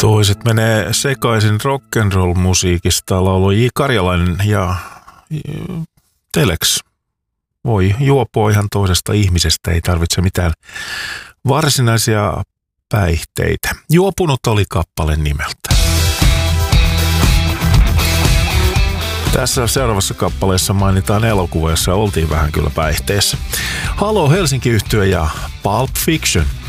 Toiset menee sekaisin rock'n'roll-musiikista, lauloi J. Karjalainen ja Telex. Voi juopua ihan toisesta ihmisestä, ei tarvitse mitään varsinaisia päihteitä. Juopunut oli kappale nimeltä. Tässä seuraavassa kappaleessa mainitaan elokuva, jossa oltiin vähän kyllä päihteessä. Halo Helsinki-yhtye ja Pulp Fiction.